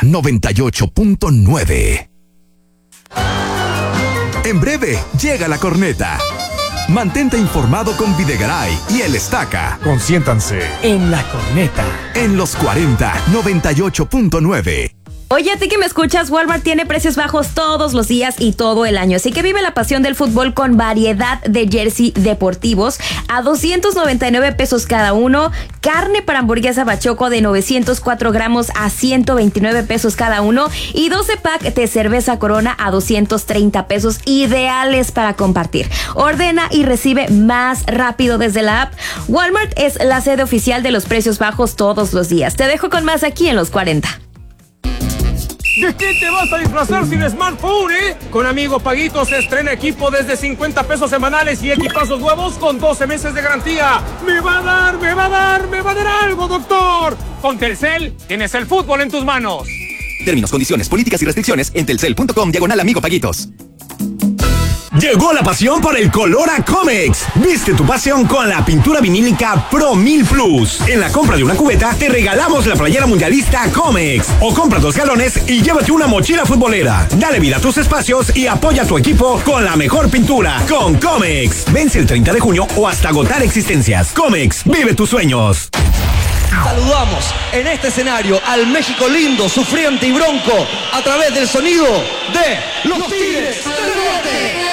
98.9. En breve, llega la corneta. Mantente informado con Videgaray y El Estaca. Consiéntanse en la corneta. En los 40, 98.9. Oye, a ti que me escuchas, Walmart tiene precios bajos todos los días y todo el año. Así que vive la pasión del fútbol con variedad de jersey deportivos a 299 pesos cada uno. Carne para hamburguesa bachoco de 904 gramos a 129 pesos cada uno. Y 12 pack de cerveza Corona a 230 pesos, ideales para compartir. Ordena y recibe más rápido desde la app. Walmart es la sede oficial de los precios bajos todos los días. Te dejo con más aquí en los 40. ¿De qué te vas a disfrazar sin smartphone, Con Amigo Paguitos se estrena equipo desde 50 pesos semanales y equipazos nuevos con 12 meses de garantía. Me va a dar algo, doctor. Con Telcel tienes el fútbol en tus manos. Términos, condiciones, políticas y restricciones en telcel.com/Amigo Paguitos. Llegó la pasión por el color a Comex. Viste tu pasión con la pintura vinílica Pro 1000 Plus. En la compra de una cubeta te regalamos la playera mundialista Comex. O compra 2 galones y llévate una mochila futbolera. Dale vida a tus espacios y apoya a tu equipo con la mejor pintura con Comex. Vence el 30 de junio o hasta agotar existencias. Comex, vive tus sueños. Saludamos en este escenario al México lindo, sufriente y bronco a través del sonido de los Tigres del Norte.